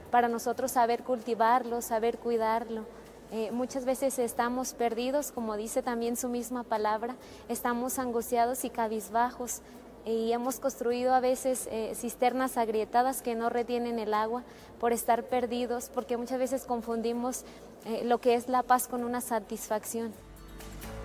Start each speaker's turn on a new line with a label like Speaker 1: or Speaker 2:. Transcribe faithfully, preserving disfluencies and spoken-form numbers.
Speaker 1: para nosotros saber cultivarlo, saber cuidarlo. Eh, muchas veces estamos perdidos, como dice también su misma palabra, estamos angustiados y cabizbajos, y hemos construido a veces eh, cisternas agrietadas que no retienen el agua por estar perdidos, porque muchas veces confundimos eh, lo que es la paz con una satisfacción.